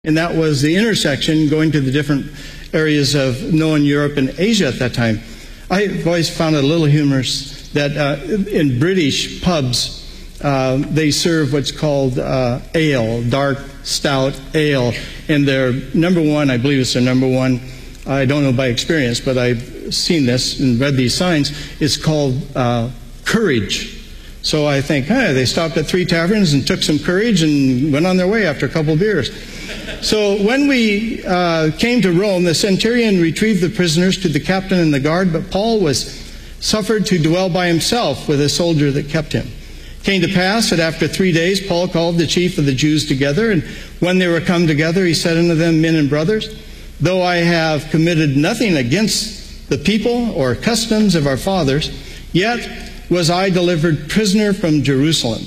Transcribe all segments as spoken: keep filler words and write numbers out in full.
And that was the intersection going to the different areas of known Europe and Asia at that time. I've always found it a little humorous that uh, in British pubs, uh, they serve what's called uh, ale, dark, stout ale. And their number one, I believe it's their number one, I don't know by experience, but I've seen this and read these signs, it's called uh, Courage. So I think, hey, they stopped at three taverns and took some courage and went on their way after a couple of beers. So when we uh, came to Rome, the centurion retrieved the prisoners to the captain and the guard, but Paul was suffered to dwell by himself with a soldier that kept him. It came to pass that after three days Paul called the chief of the Jews together, and when they were come together, he said unto them, Men and brothers, though I have committed nothing against the people or customs of our fathers, yet was I delivered prisoner from Jerusalem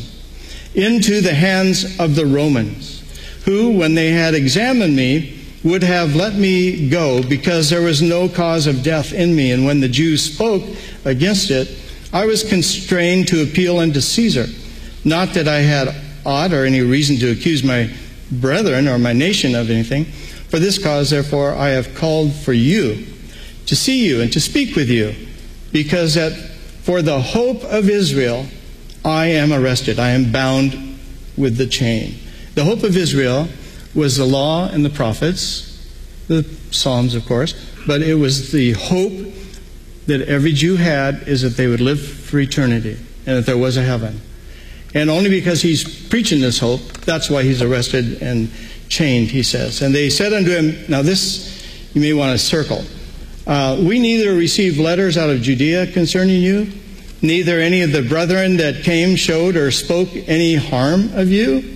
into the hands of the Romans, who, when they had examined me, would have let me go, because there was no cause of death in me. And when the Jews spoke against it, I was constrained to appeal unto Caesar. Not that I had aught or any reason to accuse my brethren or my nation of anything. For this cause, therefore, I have called for you, to see you and to speak with you, because that for the hope of Israel I am arrested. I am bound with the chain. The hope of Israel was the law and the prophets, the Psalms, of course, but it was the hope that every Jew had, is that they would live for eternity and that there was a heaven. And only because he's preaching this hope, that's why he's arrested and chained, he says. And they said unto him, now this you may want to circle, uh, we neither received letters out of Judea concerning you, neither any of the brethren that came showed or spoke any harm of you.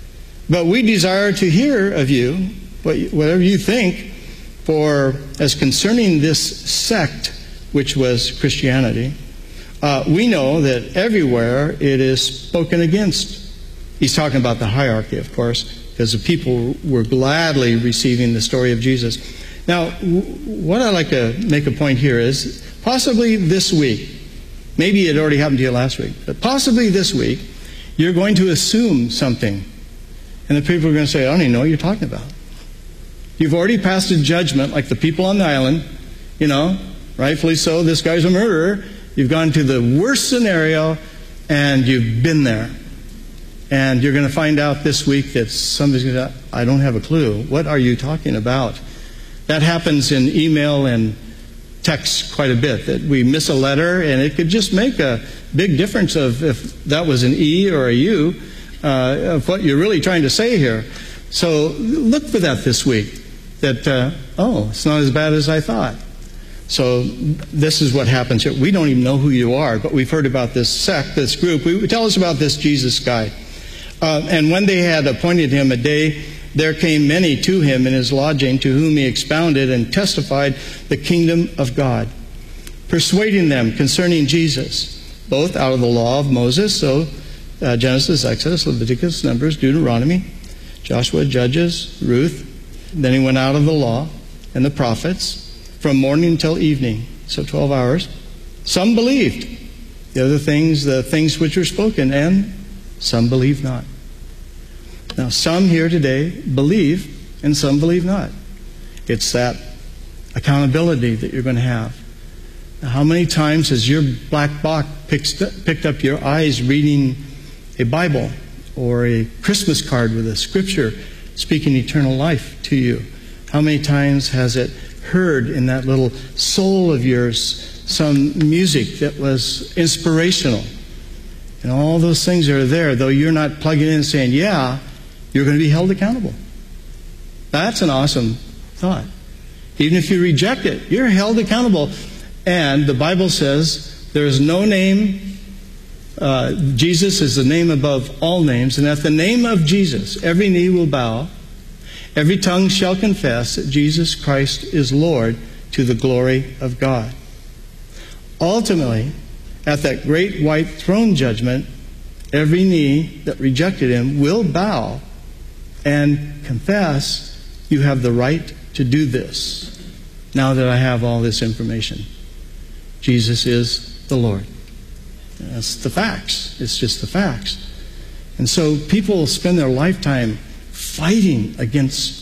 But we desire to hear of you, whatever you think, for as concerning this sect, which was Christianity, uh, we know that everywhere it is spoken against. He's talking about the hierarchy, of course, because the people were gladly receiving the story of Jesus. Now, what I'd like to make a point here is, possibly this week, maybe it already happened to you last week, but possibly this week, you're going to assume something. And the people are going to say, I don't even know what you're talking about. You've already passed a judgment like the people on the island. You know, rightfully so, this guy's a murderer. You've gone to the worst scenario, and you've been there. And you're going to find out this week that somebody's going to say, I don't have a clue. What are you talking about? That happens in email and text quite a bit, that we miss a letter, and it could just make a big difference of if that was an E or a U. Uh, of what you're really trying to say here. So look for that this week. That, uh, oh, it's not as bad as I thought. So this is what happens here. We don't even know who you are, but we've heard about this sect, this group. We, tell us about this Jesus guy. Uh, and when they had appointed him a day, there came many to him in his lodging, to whom he expounded and testified the kingdom of God, persuading them concerning Jesus, both out of the law of Moses, so Uh, Genesis, Exodus, Leviticus, Numbers, Deuteronomy, Joshua, Judges, Ruth. Then he went out of the law and the prophets from morning till evening, so twelve hours. Some believed the other things, the things which were spoken, and some believed not. Now, some here today believe, and some believe not. It's that accountability that you're going to have. Now, how many times has your black box picked up, picked up your eyes reading a Bible or a Christmas card with a scripture speaking eternal life to you? How many times has it heard in that little soul of yours some music that was inspirational? And all those things are there, though you're not plugging in and saying, yeah, you're going to be held accountable. That's an awesome thought. Even if you reject it, you're held accountable. And the Bible says there is no name Uh, Jesus is the name above all names, and at the name of Jesus, every knee will bow, every tongue shall confess that Jesus Christ is Lord, to the glory of God. Ultimately, at that great white throne judgment, every knee that rejected him will bow and confess, you have the right to do this, now that I have all this information. Jesus is the Lord. That's the facts. It's just the facts. And so people spend their lifetime fighting against